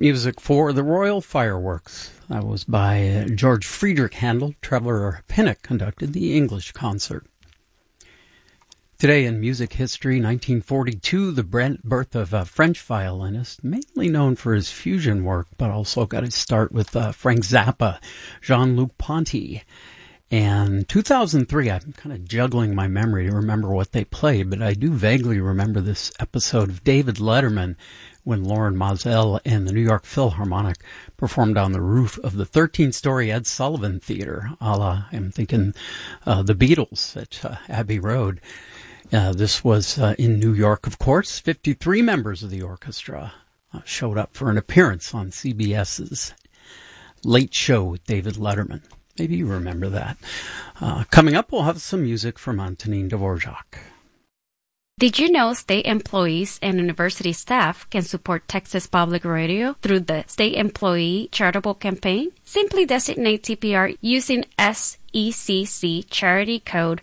Music for the Royal Fireworks. That was by George Friedrich Handel. Trevor Pinnock conducted the English concert. Today in music history, 1942, the birth of a French violinist, mainly known for his fusion work, but also got his start with Frank Zappa, Jean-Luc Ponty. And 2003, I'm kind of juggling my memory to remember what they played, but I do vaguely remember this episode of David Letterman when Lauren Moselle and the New York Philharmonic performed on the roof of the 13-story Ed Sullivan Theater, a la, I'm thinking, the Beatles at Abbey Road. This was in New York, of course. 53 members of the orchestra showed up for an appearance on CBS's Late Show with David Letterman. Maybe you remember that. Coming up, we'll have some music from Antonin Dvorak. Did you know state employees and university staff can support Texas Public Radio through the State Employee Charitable Campaign? Simply designate TPR using SECC Charity Code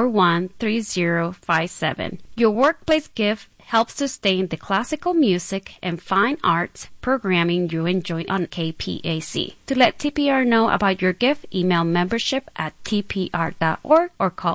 413057. Your workplace gift helps sustain the classical music and fine arts programming you enjoy on KPAC. To let TPR know about your gift, email membership@tpr.org or call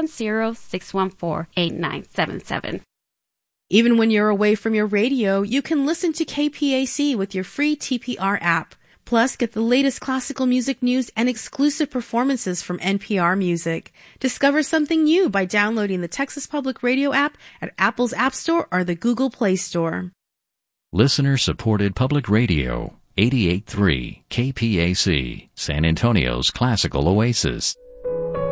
210-614-8977. Even when you're away from your radio, you can listen to KPAC with your free TPR app. Plus, get the latest classical music news and exclusive performances from NPR Music. Discover something new by downloading the Texas Public Radio app at Apple's App Store or the Google Play Store. Listener-supported public radio, 88.3 KPAC, San Antonio's classical oasis.